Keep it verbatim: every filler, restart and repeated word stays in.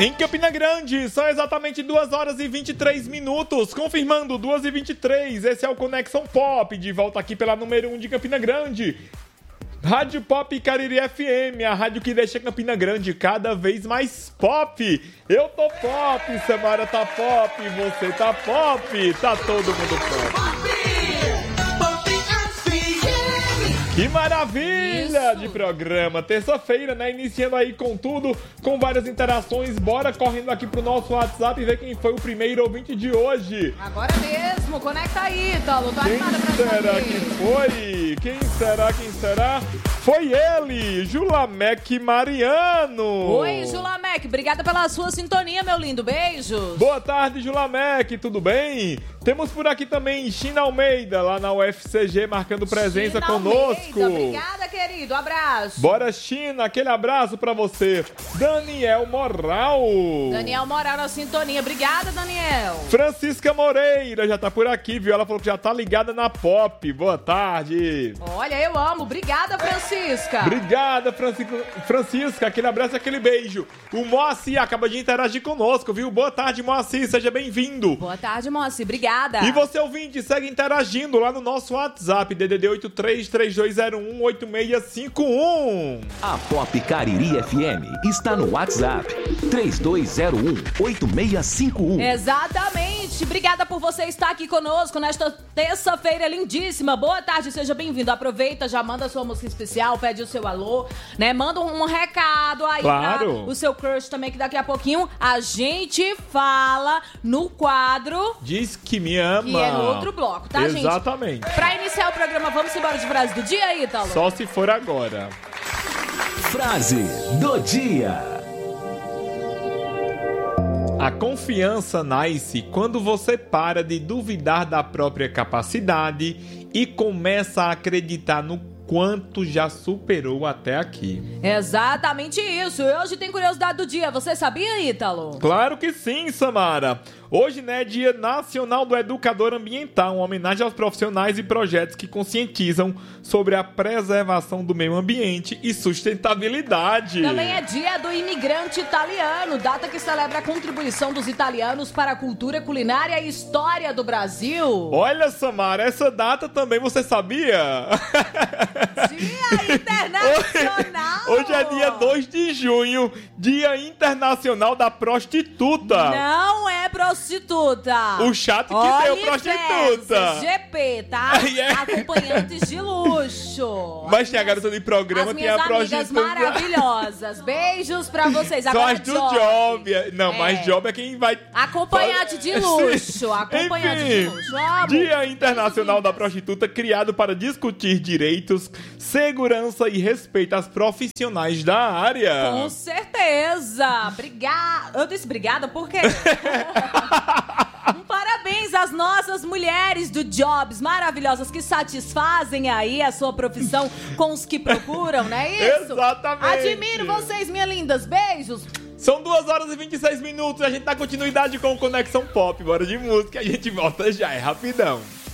Em Campina Grande, são exatamente duas horas e vinte e três minutos, confirmando duas e vinte e três, esse é o Conexão Pop, de volta aqui pela número um de Campina Grande. Rádio Pop Cariri F M, a rádio que deixa Campina Grande cada vez mais pop. Eu tô pop, Samara tá pop, você tá pop, tá todo mundo pop. Que maravilha de programa, terça-feira, né, iniciando aí com tudo, com várias interações, bora correndo aqui pro nosso WhatsApp e ver quem foi o primeiro ouvinte de hoje. Agora mesmo, conecta aí, Talo, tô animada pra Quem será saber. que foi? Quem será, quem será? Foi ele, Julamec Mariano. Oi, Julamec, obrigada pela sua sintonia, meu lindo, beijos. Boa tarde, Julamec, tudo bem? Temos por aqui também China Almeida, lá na U F C G, marcando presença China conosco. Almeida, obrigada, querido, abraço. Bora, China, aquele abraço pra você. Daniel Moral. Daniel Moral na sintonia, obrigada, Daniel. Francisca Moreira já tá por aqui, viu? Ela falou que já tá ligada na Pop. Boa tarde. Olha, eu amo, obrigada, Francisca. Obrigada, Francisca, Francisca, aquele abraço e aquele beijo. O Moacir acaba de interagir conosco, viu? Boa tarde, Moacir, seja bem-vindo. Boa tarde, Moacir, obrigada. E você, ouvinte, segue interagindo lá no nosso WhatsApp, D D D oito três, três dois zero um, oito seis cinco um. A Pop Cariri F M está no WhatsApp, três dois zero um, oito seis cinco um. Exatamente, obrigada por você estar aqui conosco nesta terça-feira lindíssima. Boa tarde, seja bem-vindo. Aproveita, já manda a sua música especial, pede o seu alô, né? Manda um recado aí Claro. pra o seu crush também, que daqui a pouquinho a gente fala no quadro Diz que me ama. que é no outro bloco, tá, gente? Exatamente. Pra iniciar o programa, vamos embora de frase do dia, Ítalo? Só se for agora. Frase do dia. A confiança nasce quando você para de duvidar da própria capacidade e começa a acreditar no quanto já superou até aqui. Exatamente isso. E hoje tem curiosidade do dia. Você sabia, Ítalo? Claro que sim, Samara. Hoje, né, é Dia Nacional do Educador Ambiental, uma homenagem aos profissionais e projetos que conscientizam sobre a preservação do meio ambiente e sustentabilidade. Também é Dia do Imigrante Italiano, data que celebra a contribuição dos italianos para a cultura, culinária e história do Brasil. Olha, Samara, essa data também você sabia? Dia Internacional! Hoje, hoje é dia dois de junho, Dia Internacional da Prostituta. Não é prostituta. O chato que deu prostituta. G P, tá? Yeah. Acompanhantes de luxo. Mas tem a garota de programa, As tem minhas a amigas prostituta. maravilhosas. Beijos pra vocês. São Agora as do job. job. Não, É. mas job é quem vai... Acompanhante de luxo. Acompanhante de Enfim, luxo. Amo. Dia Internacional da Prostituta, criado para discutir direitos, segurança e respeito às profissionais da área. Com certeza. Obrigada. Eu disse obrigada por quê? Um parabéns às nossas mulheres do Jobs maravilhosas que satisfazem aí a sua profissão com os que procuram, não é isso? Exatamente. Admiro vocês, minhas lindas. Beijos. São duas horas e vinte e seis minutos, a gente dá continuidade com o Conexão Pop. Bora de música, a gente volta já, é rapidão.